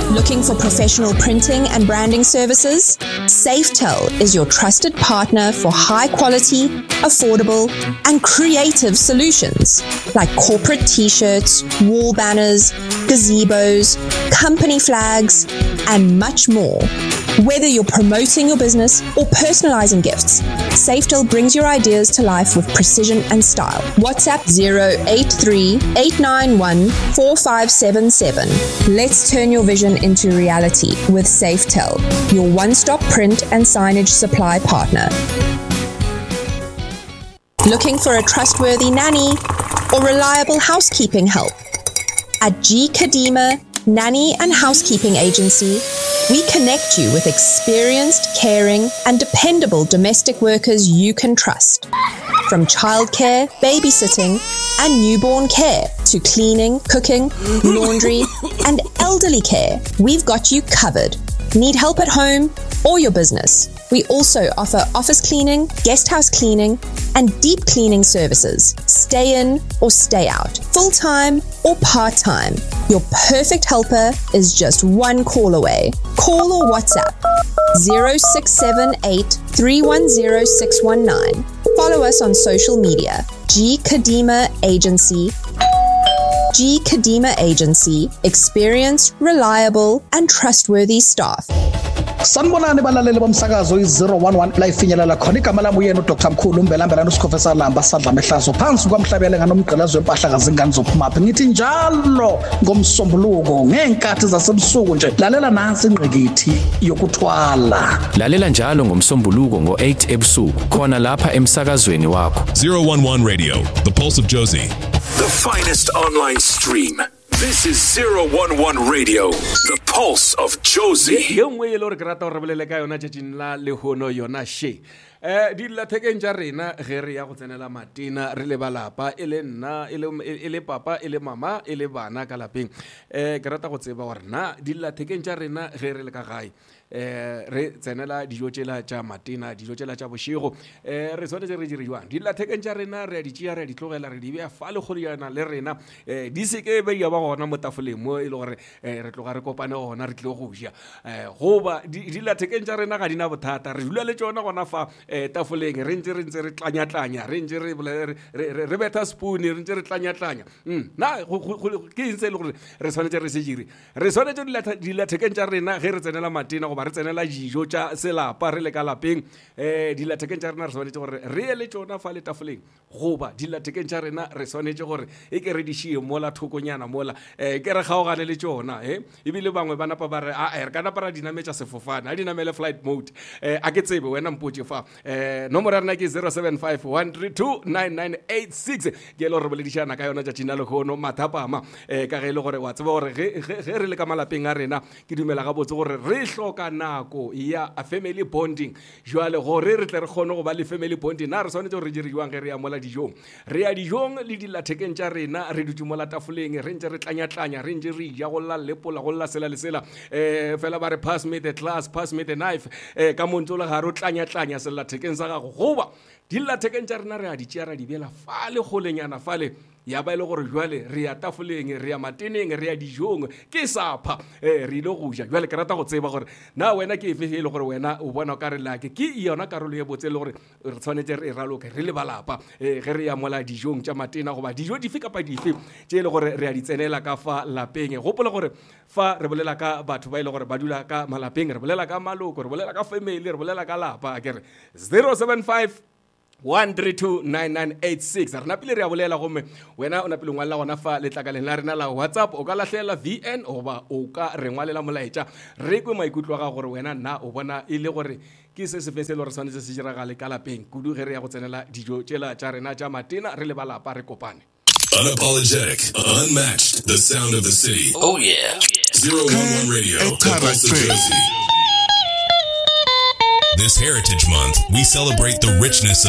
Looking for professional printing and branding services? Safetel is your trusted partner for high quality, affordable, and creative solutions like corporate t-shirts, wall banners, gazebos, company flags, and much more. Whether you're promoting your business or personalizing gifts, Safetel brings your ideas to life with precision and style. WhatsApp 083-891-4577. Let's turn your vision into reality with Safetel, your one-stop print and signage supply partner. Looking for a trustworthy nanny or reliable housekeeping help? At G. Kadima Nanny and Housekeeping Agency, we connect you with experienced, caring, and dependable domestic workers you can trust. From childcare, babysitting, and newborn care to cleaning, cooking, laundry, and elderly care, we've got you covered. Need help at home or your business? We also offer office cleaning, guest house cleaning, and deep cleaning services. Stay in or stay out, full-time or part-time. Your perfect helper is just one call away. Call or WhatsApp 0678 310 619. Follow us on social media. G. Kadima Agency. G. Kadima Agency. Experienced, reliable, and trustworthy staff. Sanibonani balaleli bomsakazo i011 la ifinyelela khona igama lami uyena uDr Mkhulu Mbelambela uSikhofesa Lamba sadla mehlazo phansi kwamhlabele nganomgqelazo wempahla kazingane zophumaphi ngithi njalo ngomsombuluko ngenkathi zasebusuku nje lalela nansi ingqikithi yokuthwala lalela njalo ngomsombuluko ngo8 ebusuku khona lapha emsakazweni wakho 011 Radio, the pulse of Jozi, the finest online stream. This is 011 Radio, the pulse of Jozi. Yo ngwe lo re grata o rebelele ka yona tšatšing la lehono yona she. Di la thekeng tša rena ge re ya go tsenela matina re le balapa ele nna ele papa ele mama ele bana ka lapeng. Ke rata go tseba gore na di la thekeng tša rena ge re le ka gae. Re tsenela dijo tšela tša matina dijo tšela tša bošego re tshwanetse re dire jwang di la thekeng tša rena re di tšea re di tlogela re di bea fa le kgodiana le rena di se ke be ya ba gona mo tafoleng mo e le gore re tloga re kopane gona re tle go ja goba di la thekeng tša rena ga dina bothata re dula le tsona gona fa tafoleng re ntse re tlanya re ntse re betha spoon re ntse re tlanya na ke ntse le gore re tshwanetse re se dire re tshwanetse di la thekeng tša rena ge re tsenela matina ba re tsenela dijo tša selapa re le ka lapeng di la thekeng tša rena re tshwanetse gore re ele tsona fa le tafoleng goba di la thekeng tša rena re tshwanetse gore e ke re di šie mola thokonyana mola ke re kgaogane le tsona ebile bangwe ba napa ba re re ka napa ra dinametša sefofane a dinamele flight mode a ke tsebe wena mpotse fa nomoro ya rena ke 0751329986 ke ele gore re boledišana ka yona tšatšing la lekgono mathapama ka ge e le gore wa tseba gore ge re le ka malapeng a rena ke dumela gabotse gore re hloka nako ya family bonding jwale gore re tle re kgone go ba le family bonding na re tshwanetse re dire jwang ge re ya mola dijong re ya dijong le di la thekeng tša rena re dutse mola tafoleng re ntse re tlanya re ntse re ja go la lepola go la sela le sela fela ba re pass me the glass pass me the knife ka montso le ga ro tlanya sela thekeng sa gago goba di la thekeng tša rena re a di tšea ra di bela fa le golenyana fale ya ba ile gore jwale re ya tafoleng re ya mateneng re ya dijong ke sapha re ile go ja jwale ke rata go tseba gore na wena ke efe ile gore wena o bona ka re lake ke yona karolo ye botse le gore re tshwanetse re raloke re le balapa ge re ya mola dijong tša matena goba dijo dife kapa dife tše ile gore re a di tsenela ka fa lapeng gopola gore fa re bolela ka batho ba ile gore ba dula ka malapeng re bolela ka maloko re bolela ka family re bolela ka lapa ke re 075 1329986 re napile re a bolela gomme wena o napile ngwalela gona fa letlakaleng la rena la WhatsApp o ka lahlela VN oba o ka re ngwalela molaetša re kwe maikutlo ga gore wena na o bona e le gore ke se se fese le gore swanetse se diragale ka lapeng kudu ge re ya go tsenela dijo tšela tša rena tša matena re le balapa re kopane. Unapologetic, unmatched, the sound of the city. Oh yeah. 011 Radio, the pulse of Jozi. This Heritage Month, we celebrate the richness of